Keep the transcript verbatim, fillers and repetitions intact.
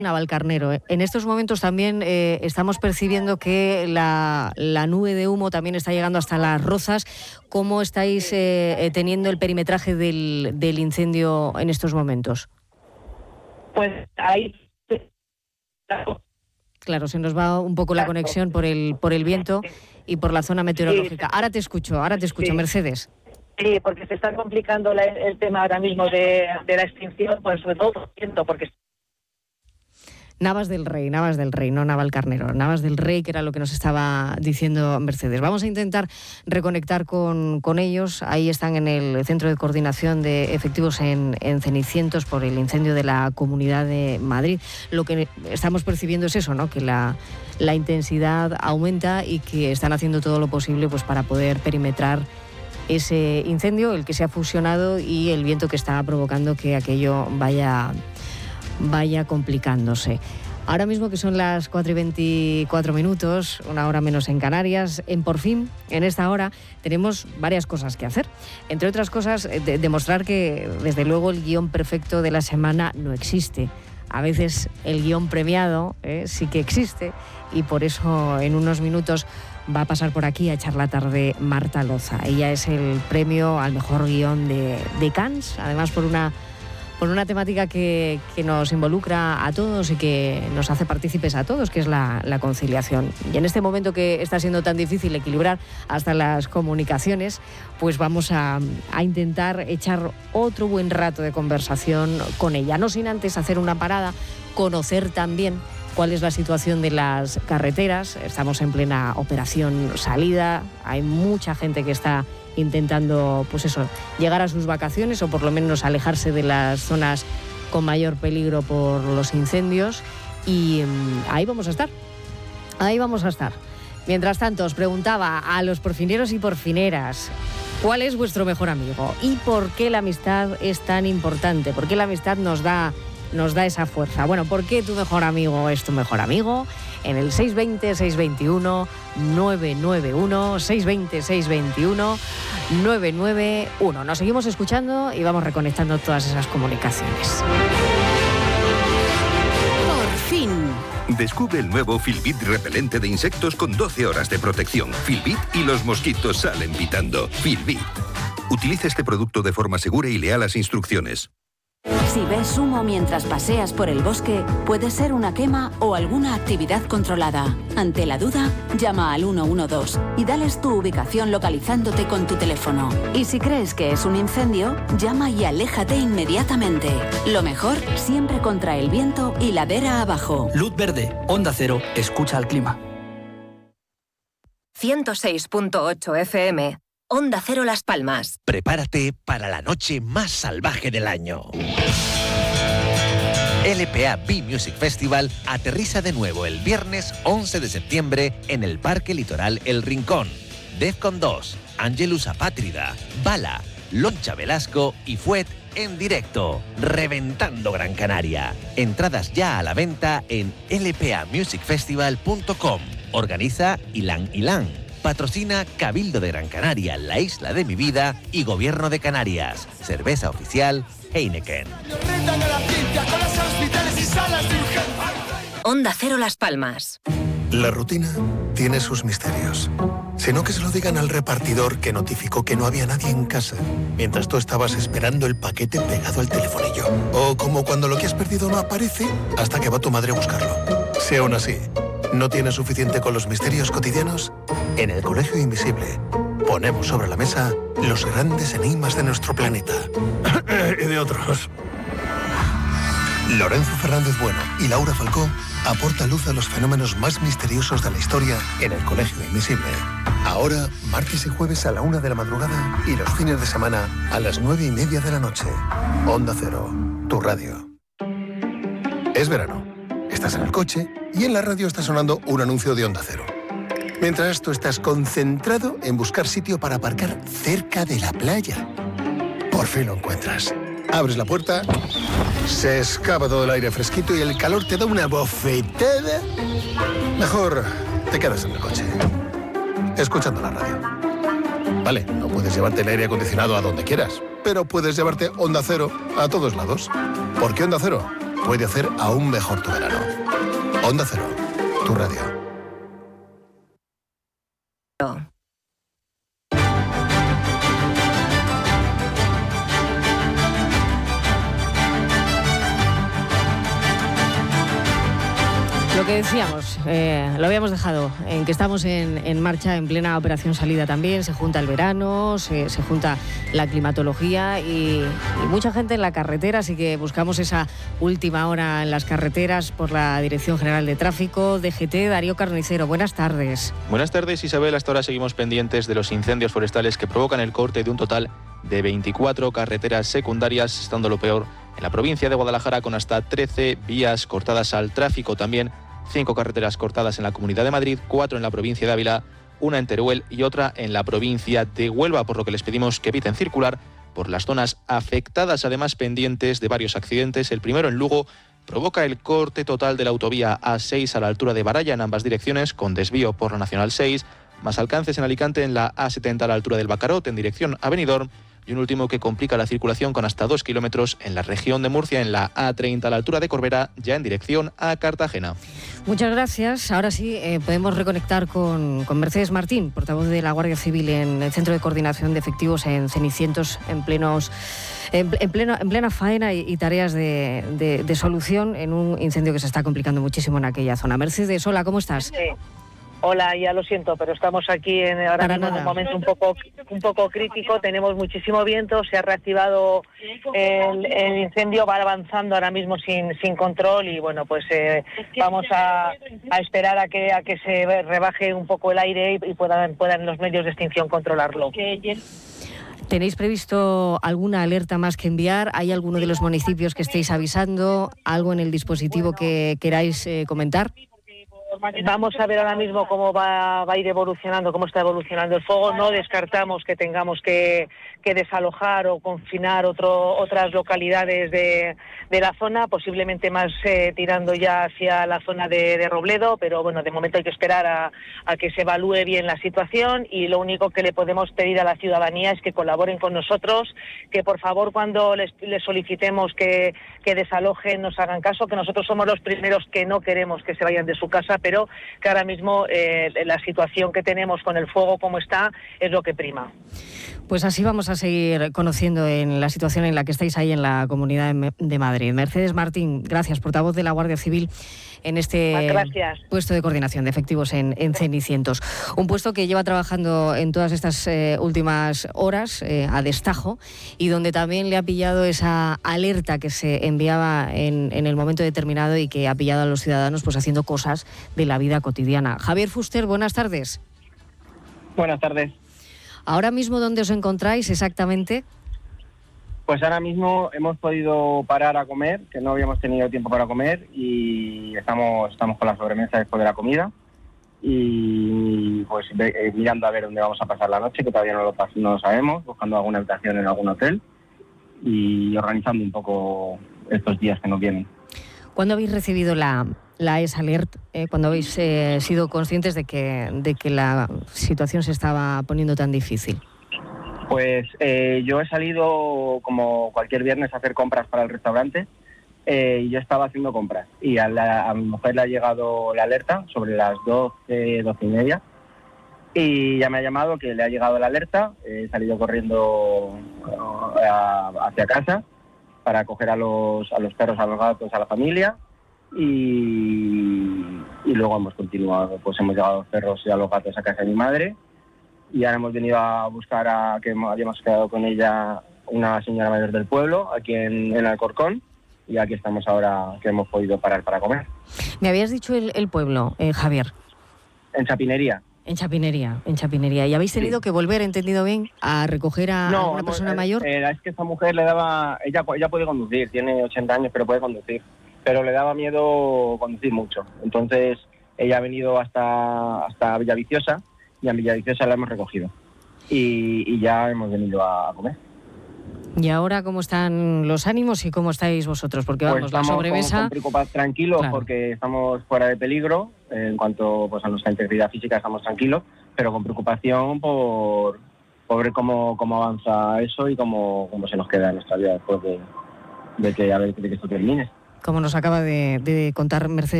Navalcarnero, ¿eh? En estos momentos también eh, estamos percibiendo que la, la nube de humo también está llegando hasta Las Rozas. ¿Cómo estáis eh, teniendo el perimetraje del, del incendio en estos momentos? Pues ahí... Claro, se nos va un poco la conexión por el, por el viento y por la zona meteorológica. Ahora te escucho, ahora te escucho, sí. Mercedes. Sí, porque se está complicando la, el tema ahora mismo de, de la extinción, pues sobre todo por viento, porque... Navas del Rey, Navas del Rey, no Navalcarnero, Navas del Rey, que era lo que nos estaba diciendo Mercedes. Vamos a intentar reconectar con, con ellos. Ahí están en el Centro de Coordinación de Efectivos en, en Cenicientos por el incendio de la Comunidad de Madrid. Lo que estamos percibiendo es eso, ¿no? Que la, la intensidad aumenta y que están haciendo todo lo posible pues, para poder perimetrar ese incendio, el que se ha fusionado y el viento que está provocando que aquello vaya... vaya complicándose. Ahora mismo que son las cuatro y veinticuatro minutos, una hora menos en Canarias, en Por Fin, en esta hora, tenemos varias cosas que hacer. Entre otras cosas, de- demostrar que, desde luego, el guión perfecto de la semana no existe. A veces el guión premiado eh, sí que existe y por eso en unos minutos va a pasar por aquí a echar la tarde Marta Loza. Ella es el premio al mejor guión de, de Cannes, además por una... por una temática que, que nos involucra a todos y que nos hace partícipes a todos, que es la, la conciliación. Y en este momento que está siendo tan difícil equilibrar hasta las comunicaciones, pues vamos a, a intentar echar otro buen rato de conversación con ella. No sin antes hacer una parada, conocer también cuál es la situación de las carreteras. Estamos en plena operación salida, hay mucha gente que está intentando, pues eso, llegar a sus vacaciones o por lo menos alejarse de las zonas con mayor peligro por los incendios y um, ahí vamos a estar, ahí vamos a estar. Mientras tanto, os preguntaba a los porfineros y porfineras, ¿cuál es vuestro mejor amigo? ¿Y por qué la amistad es tan importante? ¿Por qué la amistad nos da, nos da esa fuerza? Bueno, ¿por qué tu mejor amigo es tu mejor amigo? En el seis dos cero, seis dos uno, nueve nueve uno, seis dos cero, seis dos uno, nueve nueve uno. Nos seguimos escuchando y vamos reconectando todas esas comunicaciones. Por fin. Descubre el nuevo Filbit repelente de insectos con doce horas de protección. Filbit y los mosquitos salen pitando. Filbit. Utiliza este producto de forma segura y lea las instrucciones. Si ves humo mientras paseas por el bosque, puede ser una quema o alguna actividad controlada. Ante la duda, llama al uno uno dos y dales tu ubicación localizándote con tu teléfono. Y si crees que es un incendio, llama y aléjate inmediatamente. Lo mejor, siempre contra el viento y ladera abajo. Luz verde, Onda Cero, escucha al clima. ciento seis punto ocho F M. Onda Cero Las Palmas. Prepárate para la noche más salvaje del año. L P A B Music Festival aterriza de nuevo el viernes once de septiembre en el Parque Litoral El Rincón. Defcon dos, Angelus Apátrida, Bala, Loncha Velasco y Fuet en directo, reventando Gran Canaria. Entradas ya a la venta en l p a music festival punto com. Organiza Ilan Ilan. Patrocina Cabildo de Gran Canaria, La Isla de mi Vida y Gobierno de Canarias. Cerveza oficial Heineken. Onda Cero Las Palmas. La rutina tiene sus misterios. Si no, que se lo digan al repartidor que notificó que no había nadie en casa mientras tú estabas esperando el paquete pegado al telefonillo. O como cuando lo que has perdido no aparece hasta que va tu madre a buscarlo. Si aún así no tienes suficiente con los misterios cotidianos, en el Colegio Invisible ponemos sobre la mesa los grandes enigmas de nuestro planeta. Y de otros. Lorenzo Fernández Bueno y Laura Falcó aportan luz a los fenómenos más misteriosos de la historia en el Colegio Invisible. Ahora, martes y jueves a la una de la madrugada y los fines de semana a las nueve y media de la noche. Onda Cero, tu radio. Es verano. Estás en el coche y en la radio está sonando un anuncio de Onda Cero. Mientras tú estás concentrado en buscar sitio para aparcar cerca de la playa. Por fin lo encuentras. Abres la puerta, se escapa todo el aire fresquito y el calor te da una bofetada. Mejor te quedas en el coche, escuchando la radio. Vale, no puedes llevarte el aire acondicionado a donde quieras, pero puedes llevarte Onda Cero a todos lados. Porque Onda Cero puede hacer aún mejor tu verano. Onda Cero, tu radio. Lo que decíamos, eh, lo habíamos dejado, en que estamos en, en marcha, en plena operación salida también, se junta el verano, se, se junta la climatología y, y mucha gente en la carretera, así que buscamos esa última hora en las carreteras por la Dirección General de Tráfico, D G T, Darío Carnicero, buenas tardes. Buenas tardes, Isabel. Hasta ahora seguimos pendientes de los incendios forestales que provocan el corte de un total de veinticuatro carreteras secundarias, estando lo peor en la provincia de Guadalajara, con hasta trece vías cortadas al tráfico. También cinco carreteras cortadas en la Comunidad de Madrid, cuatro en la provincia de Ávila, una en Teruel y otra en la provincia de Huelva, por lo que les pedimos que eviten circular por las zonas afectadas, además pendientes de varios accidentes. El primero en Lugo provoca el corte total de la autovía A seis a la altura de Baralla en ambas direcciones, con desvío por la Nacional seis, más alcances en Alicante en la A setenta a la altura del Bacarot en dirección a Benidorm, y un último que complica la circulación con hasta dos kilómetros en la región de Murcia en la A treinta a la altura de Corbera, ya en dirección a Cartagena. Muchas gracias. Ahora sí eh, podemos reconectar con, con Mercedes Martín, portavoz de la Guardia Civil en el Centro de Coordinación de Efectivos en Cenicientos, en plenos en, en, pleno, en plena faena y, y tareas de, de, de solución en un incendio que se está complicando muchísimo en aquella zona. Mercedes, hola, ¿cómo estás? Sí. Hola, ya lo siento, pero estamos aquí en, ahora mismo en un momento un poco un poco crítico. Tenemos muchísimo viento, se ha reactivado el, el incendio, va avanzando ahora mismo sin sin control y bueno, pues eh, vamos a, a esperar a que a que se rebaje un poco el aire y, y puedan puedan los medios de extinción controlarlo. ¿Tenéis previsto alguna alerta más que enviar? ¿Hay alguno de los municipios que estéis avisando? ¿Algo en el dispositivo que queráis eh, comentar? Vamos a ver ahora mismo cómo va, va a ir evolucionando, cómo está evolucionando el fuego. No descartamos que tengamos que, que desalojar o confinar otro, otras localidades de, de la zona, posiblemente más eh, tirando ya hacia la zona de, de Robledo, pero bueno, de momento hay que esperar a, a que se evalúe bien la situación y lo único que le podemos pedir a la ciudadanía es que colaboren con nosotros, que por favor cuando les, les solicitemos que, que desalojen nos hagan caso, que nosotros somos los primeros que no queremos que se vayan de su casa, pero que ahora mismo eh, la situación que tenemos con el fuego como está es lo que prima. Pues así vamos a seguir conociendo en la situación en la que estáis ahí en la Comunidad de Madrid. Mercedes Martín, gracias, portavoz de la Guardia Civil en este gracias. puesto de coordinación de efectivos en, en Cenicientos. Un puesto que lleva trabajando en todas estas eh, últimas horas eh, a destajo y donde también le ha pillado esa alerta que se enviaba en, en el momento determinado y que ha pillado a los ciudadanos pues haciendo cosas de la vida cotidiana. Javier Fuster, buenas tardes. Buenas tardes. ¿Ahora mismo dónde os encontráis exactamente? Pues ahora mismo hemos podido parar a comer, que no habíamos tenido tiempo para comer, y estamos estamos con la sobremesa después de la comida y pues eh, mirando a ver dónde vamos a pasar la noche, que todavía no lo, no lo sabemos, buscando alguna habitación en algún hotel y organizando un poco estos días que nos vienen. ¿Cuándo habéis recibido la, la E S Alert? Eh, ¿Cuándo habéis eh, sido conscientes de que, de que la situación se estaba poniendo tan difícil? Pues eh, yo he salido como cualquier viernes a hacer compras para el restaurante eh, y yo estaba haciendo compras. Y a, la, a mi mujer le ha llegado la alerta sobre las doce, doce y media y ya me ha llamado que le ha llegado la alerta. He salido corriendo a, hacia casa para coger a los, a los perros, a los gatos, a la familia y, y luego hemos continuado. Pues hemos llevado a los perros y a los gatos a casa de mi madre. Y ahora hemos venido a buscar a que habíamos quedado con ella una señora mayor del pueblo, aquí en, en Alcorcón, y aquí estamos ahora que hemos podido parar para comer. Me habías dicho el, el pueblo, eh, Javier. En Chapinería. En Chapinería, en Chapinería. ¿Y habéis tenido sí. que volver, entendido bien, a recoger a, no, a una hemos, persona eh, mayor? Eh, es que esta mujer le daba... Ella, ella puede conducir, tiene ochenta años, pero puede conducir. Pero le daba miedo conducir mucho. Entonces, ella ha venido hasta, hasta Villaviciosa, y a Villaviciosa la hemos recogido y, y ya hemos venido a, a comer. ¿Y ahora cómo están los ánimos y cómo estáis vosotros? Porque vamos, pues la sobremesa... Con, con tranquilos, claro. Porque estamos fuera de peligro, en cuanto pues, a nuestra integridad física estamos tranquilos, pero con preocupación por, por ver cómo, cómo avanza eso y cómo, cómo se nos queda nuestra vida después de, de, que, a ver, de que esto termine. como nos acaba de, de contar Mercedes.